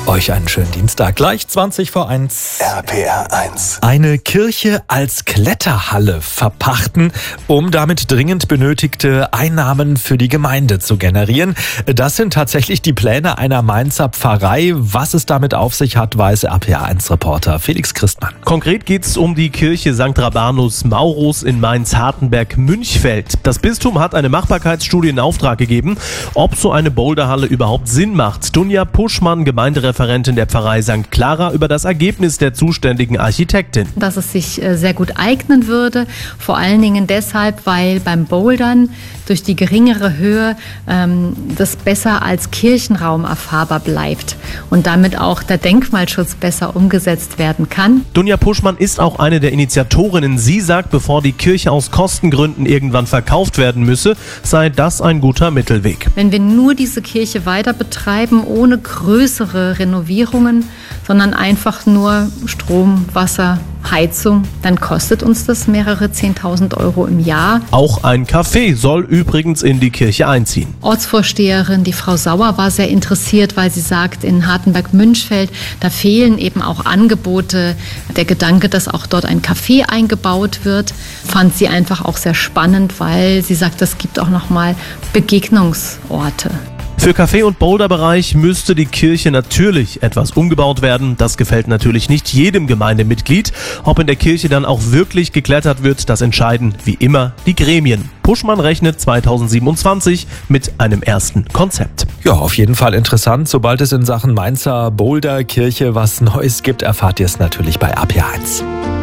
Euch einen schönen Dienstag. Gleich 20 vor 1. RPR 1. Eine Kirche als Kletterhalle verpachten, um damit dringend benötigte Einnahmen für die Gemeinde zu generieren. Das sind tatsächlich die Pläne einer Mainzer Pfarrei. Was es damit auf sich hat, weiß RPR 1-Reporter Felix Christmann. Konkret geht es um die Kirche St. Rabanus Maurus in Mainz-Hartenberg-Münchfeld. Das Bistum hat eine Machbarkeitsstudie in Auftrag gegeben, ob so eine Boulderhalle überhaupt Sinn macht. Dunja Puschmann, Gemeindereferentin der Pfarrei St. Clara, über das Ergebnis der zuständigen Architektin. Dass es sich sehr gut eignen würde, vor allen Dingen deshalb, weil beim Bouldern durch die geringere Höhe das besser als Kirchenraum erfahrbar bleibt und damit auch der Denkmalschutz besser umgesetzt werden kann. Dunja Puschmann ist auch eine der Initiatorinnen. Sie sagt, bevor die Kirche aus Kostengründen irgendwann verkauft werden müsse, sei das ein guter Mittelweg. Wenn wir nur diese Kirche weiter betreiben, ohne größere Renovierungen, sondern einfach nur Strom, Wasser, Heizung, dann kostet uns das mehrere 10.000 Euro im Jahr. Auch ein Café soll übrigens in die Kirche einziehen. Ortsvorsteherin, die Frau Sauer, war sehr interessiert, weil sie sagt, in Hartenberg-Münchfeld, da fehlen eben auch Angebote. Der Gedanke, dass auch dort ein Café eingebaut wird, fand sie einfach auch sehr spannend, weil sie sagt, es gibt auch nochmal Begegnungsorte. Für Café- und Boulderbereich müsste die Kirche natürlich etwas umgebaut werden. Das gefällt natürlich nicht jedem Gemeindemitglied. Ob in der Kirche dann auch wirklich geklettert wird, das entscheiden wie immer die Gremien. Puschmann rechnet 2027 mit einem ersten Konzept. Ja, auf jeden Fall interessant. Sobald es in Sachen Mainzer Boulderkirche was Neues gibt, erfahrt ihr es natürlich bei RPR 1.